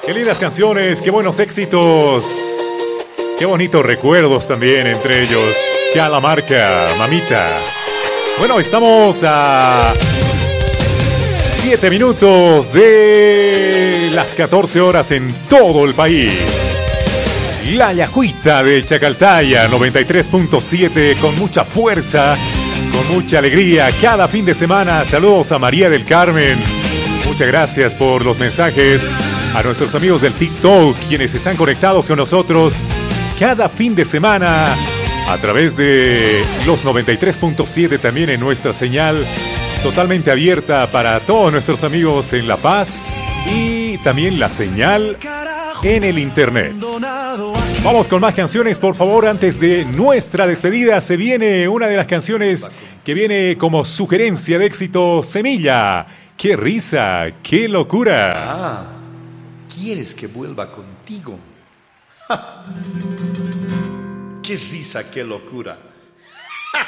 Qué lindas canciones, qué buenos éxitos. Qué bonitos recuerdos también, entre ellos Calamarca, Mamita. Bueno, estamos a 7 minutos de las 14 horas en todo el país. La Yacuita de Chacaltaya, 93.7, con mucha fuerza, con mucha alegría, cada fin de semana. Saludos a María del Carmen. Muchas gracias por los mensajes. A nuestros amigos del TikTok, quienes están conectados con nosotros cada fin de semana a través de los 93.7, también en nuestra señal totalmente abierta para todos nuestros amigos en La Paz, y también la señal en el internet. Vamos con más canciones, por favor. Antes de nuestra despedida, se viene una de las canciones que viene como sugerencia de éxito, Semilla. ¡Qué risa! ¡Qué locura! ¿Quieres que vuelva contigo? ¡Ja! ¡Qué risa, qué locura!